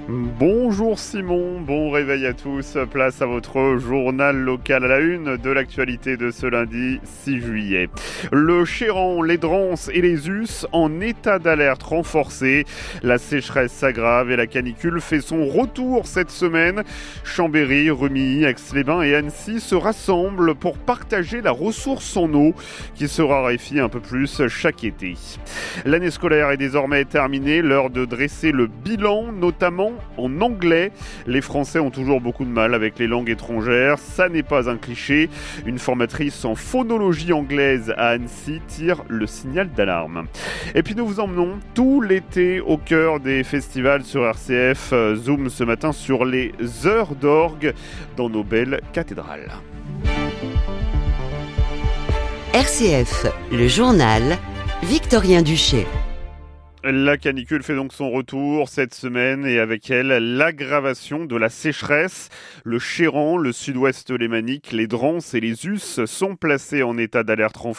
Bonjour Simon, bon réveil à tous, place à votre journal local à la une de l'actualité de ce lundi 6 juillet. Le Chéran, les Dranses et les Us en état d'alerte renforcée. La sécheresse s'aggrave et la canicule fait son retour cette semaine. Chambéry, Rumilly, Aix-les-Bains et Annecy se rassemblent pour partager la ressource en eau qui se raréfie un peu plus chaque été. L'année scolaire est désormais terminée, l'heure de dresser le bilan, notamment en anglais. Les Français ont toujours beaucoup de mal avec les langues étrangères, ça n'est pas un cliché. Une formatrice en phonologie anglaise à Annecy tire le signal d'alarme. Et puis nous vous emmenons tout l'été au cœur des festivals sur RCF. Zoom ce matin sur les heures d'orgue dans nos belles cathédrales. RCF, le journal, Victorien Duché. La canicule fait donc son retour cette semaine et avec elle l'aggravation de la sécheresse. Le Chéran, le sud-ouest lémanique, les Dranses et les Us sont placés en état d'alerte renforcée.